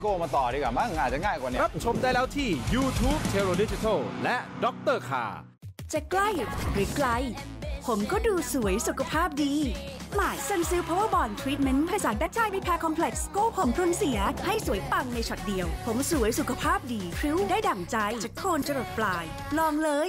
โก้มาต่อดีกว่ามั้งอาจจะง่ายกว่านี้รับชมได้แล้วที่ YouTube t e r o Digital และดร.คาจะใกล้หรือไกลผมก็ดูสวยสุขภาพดีหมายซันซิล Power Bond Treatment ผสานแบคทีรีแพร์คอมเพล็กซ์โก้ผมพรุนเสียให้สวยปังในช็อตเดียวผมสวยสุขภาพดีพริ้วได้ดั่งใจจากโคนจรดปลายลองเลย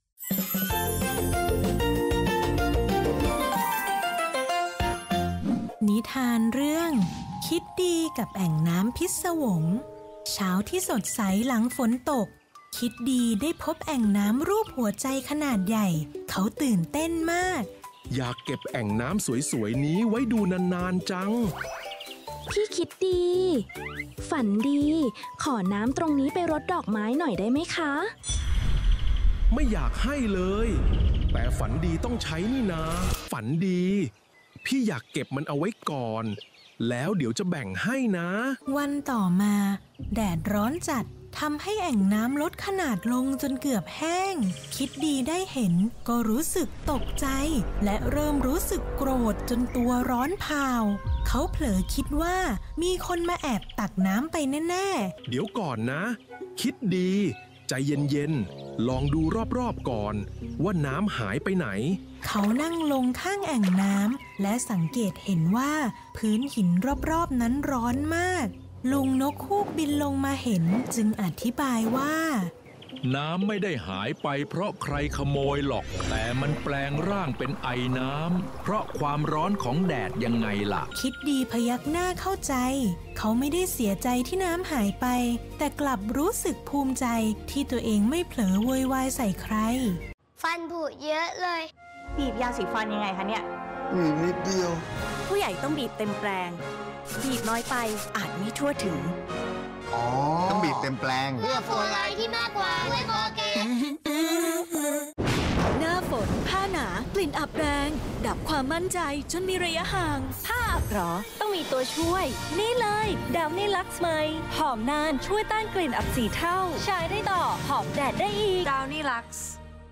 นิทานเรื่องคิดดีกับแอ่งน้ำพิศวงเช้าที่สดใสหลังฝนตกคิดดีได้พบแอ่งน้ำรูปหัวใจขนาดใหญ่เขาตื่นเต้นมากอยากเก็บแอ่งน้ำสวยๆนี้ไว้ดูนานๆจังพี่คิดดีฝันดีขอน้ำตรงนี้ไปรดดอกไม้หน่อยได้ไหมคะไม่อยากให้เลยแต่ฝันดีต้องใช้นี่นาฝันดีพี่อยากเก็บมันเอาไว้ก่อนแล้วเดี๋ยวจะแบ่งให้นะวันต่อมาแดดร้อนจัดทำให้แอ่งน้ำลดขนาดลงจนเกือบแห้งคิดดีได้เห็นก็รู้สึกตกใจและเริ่มรู้สึกโกรธจนตัวร้อนเผาเขาเผลอคิดว่ามีคนมาแอบตักน้ำไปแน่ๆเดี๋ยวก่อนนะคิดดีใจเย็นๆลองดูรอบๆก่อนว่าน้ำหายไปไหนเขานั่งลงข้างแอ่งน้ำและสังเกตเห็นว่าพื้นหินรอบๆนั้นร้อนมากลุงนกฮูกบินลงมาเห็นจึงอธิบายว่าน้ำไม่ได้หายไปเพราะใครขโมยหรอกแต่มันแปลงร่างเป็นไอน้ำเพราะความร้อนของแดดยังไงล่ะคิดดีพยักหน้าเข้าใจเขาไม่ได้เสียใจที่น้ำหายไปแต่กลับรู้สึกภูมิใจที่ตัวเองไม่เผลอโวยวายใส่ใครฟันผุเยอะเลยบีบยาสีฟันยังไงคะเนี่ยบีบนิดเดียวผู้ใหญ่ต้องบีบเต็มแปลงบีบน้อยไปอาจไม่ทั่วถึงต้องบีบเต็มแปลงเพื่อฝนอะไรที่มากกว่าด้วยโคเกตหน้าฝนผ้าหนากลิ่นอับแรงดับความมั่นใจจนมีระยะห่างผ้าอับหรอต้องมีตัวช่วยนี่เลยดาวนี่ลักซ์ไหมหอมนานช่วยต้านกลิ่นอับ4 เท่าใช้ได้ต่อหอมแดดได้อีกดาวนี่ลักซ์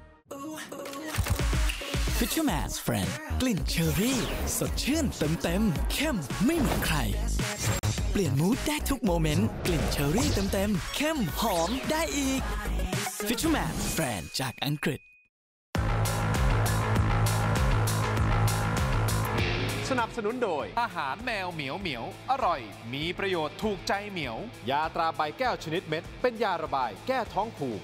Fisherman's Friend กลิ่นเชอร์รี่สดชื่นเต็มเข้มไม่เหมือนใครเปลี่ยนมูดได้ทุกโมเมนต์กลิ่นเชอร์รี่เต็มเข้มหอมได้อีก Fisherman's Friend จากอังกฤษสนับสนุนโดยอาหารแมวเหมียวเหมียวอร่อยมีประโยชน์ถูกใจเหมียวยาตราใบแก้วชนิดเม็ดเป็นยาระบายแก้ท้องผูก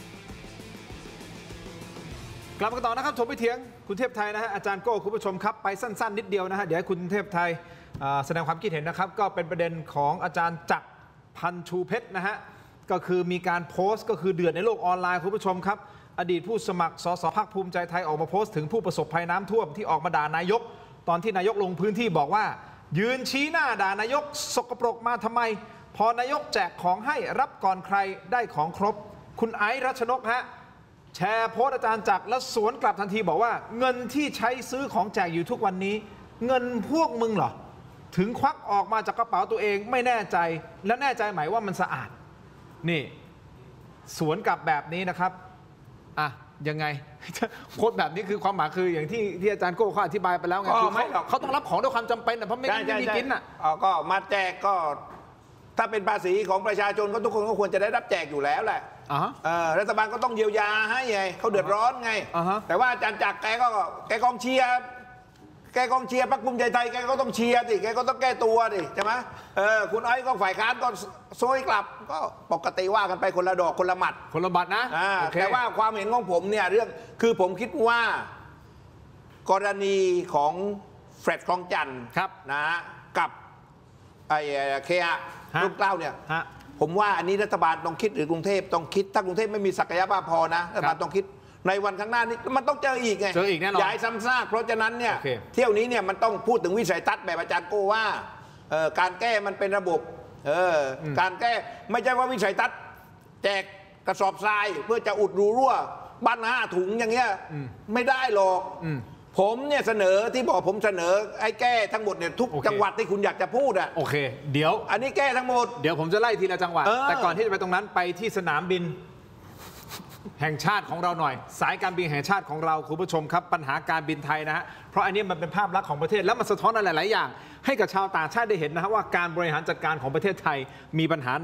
กลับมาต่อนะครับชมไปเถียงคุณเทพไทยนะฮะอาจารย์โก้คุณผู้ชมครับไปสั้นๆนิดเดียวนะฮะเดี๋ยวให้คุณเทพไทยแสดงความคิดเห็นนะครับก็เป็นประเด็นของอาจารย์จักรพันธ์ชูเพชรนะฮะก็คือมีการโพสต์ก็คือเดือดในโลกออนไลน์คุณผู้ชมครับอดีตผู้สมัครสสพรรคภูมิใจไทยออกมาโพสต์ถึงผู้ประสบภัยน้ำท่วมที่ออกมาด่านายกตอนที่นายกลงพื้นที่บอกว่ายืนชี้หน้าด่านายกสกปรกมาทำไมพอนายกแจกของให้รับก่อนใครได้ของครบคุณไอซ์รัชนกฮะแชร์โพสต์อาจารย์จักรและสวนกลับทันทีบอกว่าเงินที่ใช้ซื้อของแจกอยู่ทุกวันนี้เงินพวกมึงเหรอถึงควักออกมาจากกระเป๋าตัวเองไม่แน่ใจและแน่ใจไหมว่ามันสะอาดนี่สวนกลับแบบนี้นะครับอ่ะยังไงโพสต์แบบนี้คือความหมายคืออย่างที่อาจารย์โก้เขาอธิบายไปแล้วไงคือเขาต้องรับของด้วยความจำเป็นเพราะไม่มีกินอ่ะก็มาแจกก็ถ้าเป็นภาษีของประชาชนก็ทุกคนก็ควรจะได้รับแจกอยู่แล้วแหละรัฐบาลก็ต้องเยียวยาให้ไงเขาเดือดร้อนไงแต่ว่าอาจารย์จักรแกกองเชียร์พรรคภูมิใจไทยแกก็ต้องเชียร์ดิแกก็ต้องแก้ตัวดิใช่ไหมคุณไอ้ก็ฝ่ายค้านก็โซยกลับก็ปกติว่ากันไปคนละดอกคนละหมัดนะแต่ว่าความเห็นของผมเนี่ยเรื่องคือผมคิดว่ากรณีของเฟร็ดคลองจันทร์นะกับไอ้เคอาลูกเกล้าเนี่ยผมว่าอันนี้รัฐบาลต้องคิดหรือกรุงเทพต้องคิดถ้ากรุงเทพไม่มีศักยภาพพอนะรัฐบาลต้องคิดในวันข้างหน้านี้มันต้องเจออีกไงย้ายซ้ำซากเพราะฉะนั้นเนี่ยเที่ยวนี้เนี่ยมันต้องพูดถึงวิสัยทัศน์แบบอาจารย์โก้ว่าการแก้มันเป็นระบบการแก้ไม่ใช่ว่าวิสัยทัศน์แจกกระสอบทรายเพื่อจะอุดรูรั่วบ้าน5 ถุงอย่างเงี้ยไม่ได้หรอกผมเนี่ยเสนอที่บอกผมเสนอไอ้แก้ทั้งหมดเนี่ยทุกจังหวัดที่คุณอยากจะพูดโอเคเดี๋ยวอันนี้แก้ทั้งหมดเดี๋ยวผมจะไล่ทีละจังหวัดแต่ก่อนที่จะไปตรงนั้นไปที่สนามบินแห่งชาติของเราหน่อยสายการบินแห่งชาติของเราคุณผู้ชมครับปัญหาการบินไทยนะฮะเพราะอันนี้มันเป็นภาพลักษณ์ของประเทศแล้วมันสะท้อนอะไรหลายอย่างให้กับชาวต่างชาติได้เห็นนะฮะว่าการบริหารจัดการของประเทศไทยมีปัญหา